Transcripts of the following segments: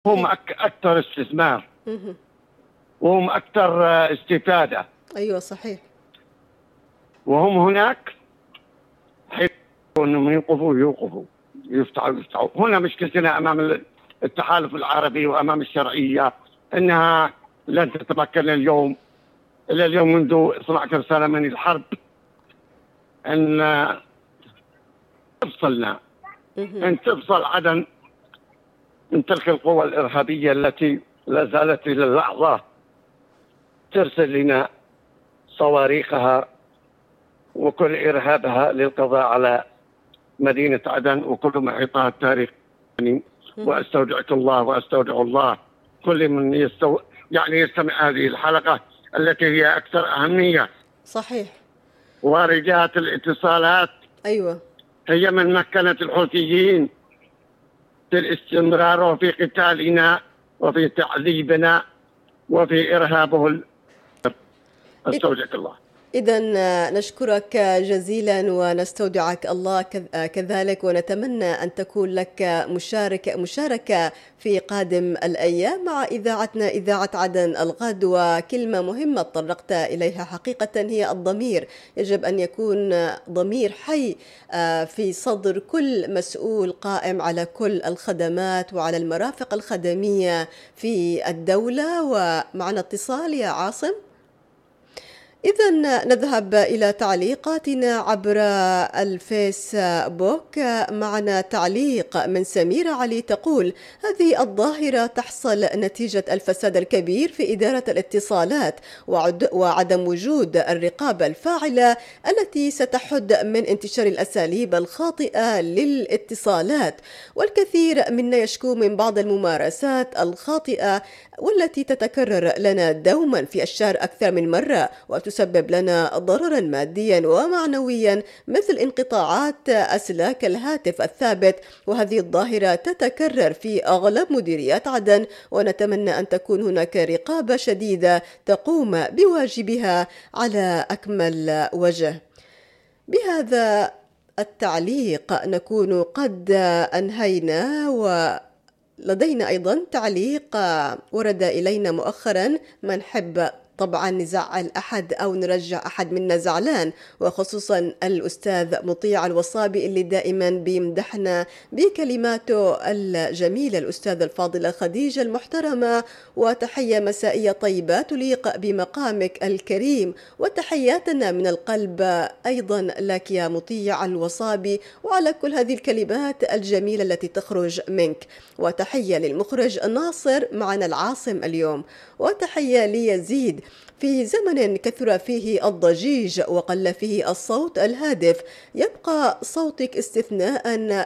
هم إيه. أكثر استثمار، مهم. وهم أكثر استفادة. أيوة صحيح. وهم هناك حيث أنهم يوقفوا يفتحوا. هنا مشكلتنا أمام التحالف العربي وأمام الشرعية، أنها لن تتمكن اليوم إلى اليوم منذ 12 سنة من الحرب أن تفصلنا، مهم. أن تفصل عدن من تلك القوى الإرهابية التي لا زالت إلى اللحظة ترسل لنا صواريخها وكل إرهابها للقضاء على مدينة عدن وكل محيطها التاريخي. مهم. وأستودعك الله وأستودع الله كل من يستمع هذه الحلقة التي هي أكثر أهمية. صحيح. ورجات الاتصالات أيوة. هي من مكنت الحوثيين في الاستمرار وفي قتالنا وفي تعذيبنا وفي إرهابه. أستودعك الله. إذن نشكرك جزيلا ونستودعك الله كذلك، ونتمنى أن تكون لك مشاركة في قادم الأيام مع إذاعتنا إذاعة عدن الغد. وكلمة مهمة تطرقت إليها حقيقة هي الضمير. يجب أن يكون ضمير حي في صدر كل مسؤول قائم على كل الخدمات وعلى المرافق الخدمية في الدولة. ومعنا اتصال يا عاصم. إذن نذهب إلى تعليقاتنا عبر الفيسبوك. معنا تعليق من سميرة علي تقول: هذه الظاهرة تحصل نتيجة الفساد الكبير في إدارة الاتصالات وعدم وجود الرقابة الفاعلة التي ستحد من انتشار الأساليب الخاطئة للاتصالات. والكثير منا يشكو من بعض الممارسات الخاطئة والتي تتكرر لنا دوما في الشهر أكثر من مرة وتسبب لنا ضررا ماديا ومعنويا، مثل انقطاعات أسلاك الهاتف الثابت. وهذه الظاهرة تتكرر في أغلب مديريات عدن، ونتمنى أن تكون هناك رقابة شديدة تقوم بواجبها على أكمل وجه. بهذا التعليق نكون قد أنهينا. ولدينا أيضا تعليق ورد إلينا مؤخرا: ما نحب طبعا نزعل أحد أو نرجع أحد منا زعلان، وخصوصا الأستاذ مطيع الوصابي اللي دائما بيمدحنا بكلماته الجميلة، الأستاذ الفاضلة خديجة المحترمة. وتحية مسائية طيبة تليق بمقامك الكريم، وتحياتنا من القلب أيضا لك يا مطيع الوصابي وعلى كل هذه الكلمات الجميلة التي تخرج منك. وتحية للمخرج ناصر معنا العاصم اليوم. وتحية ليزيد: في زمن كثر فيه الضجيج وقل فيه الصوت الهادف يبقى صوتك استثناء.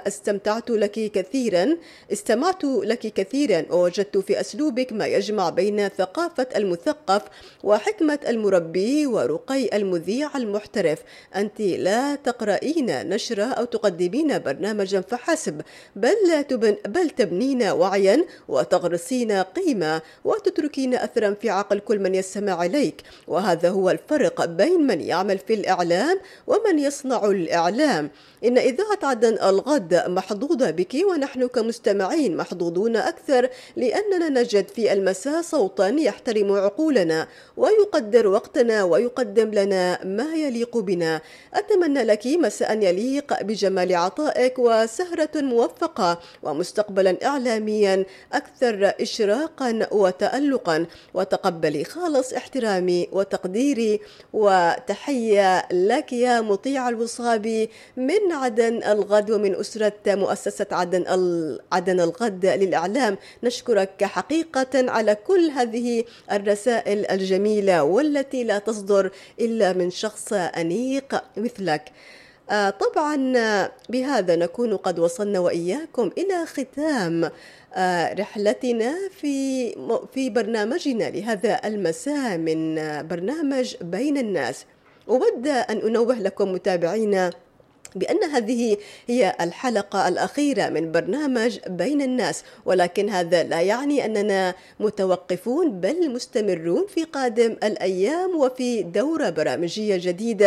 استمعت لك كثيرا ووجدت في أسلوبك ما يجمع بين ثقافة المثقف وحكمة المربي ورقي المذيع المحترف. أنت لا تقرأين نشرة أو تقدمين برنامجا فحسب، بل تبنين وعيا وتغرسين قيمة وتتركين أثرا في عقل كل من يستمع إليك. وهذا هو الفرق بين من يعمل في الإعلام ومن يصنع الإعلام. إن إذاعة عدن الغد محظوظة بك، ونحن كمستمعين محظوظون أكثر، لأننا نجد في المساء صوتا يحترم عقولنا ويقدر وقتنا ويقدم لنا ما يليق بنا. أتمنى لك مساء يليق بجمال عطائك وسهرة موفقة ومستقبلا إعلاميا أكثر إشراقا وتألقا. وتقبلي خالص احترامي وتقديري. وتحية لك يا مطيع الوصابي من عدن الغد ومن أسرة مؤسسة عدن الغد للإعلام. نشكرك حقيقة على كل هذه الرسائل الجميلة والتي لا تصدر إلا من شخص أنيق مثلك. طبعا بهذا نكون قد وصلنا وإياكم إلى ختام رحلتنا في برنامجنا لهذا المساء من برنامج بين الناس. أود أن أنوه لكم متابعينا بأن هذه هي الحلقة الأخيرة من برنامج بين الناس، ولكن هذا لا يعني أننا متوقفون، بل مستمرون في قادم الأيام وفي دورة برامجية جديدة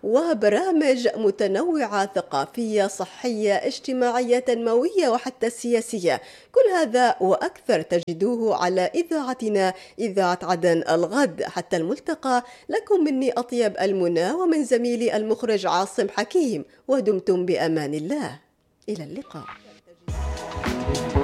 وبرامج متنوعة ثقافية صحية اجتماعية تنموية وحتى سياسية. كل هذا وأكثر تجدوه على إذاعتنا إذاعة عدن الغد. حتى الملتقى، لكم مني أطيب المنى ومن زميلي المخرج عاصم حكيم، ودمتم بأمان الله. إلى اللقاء.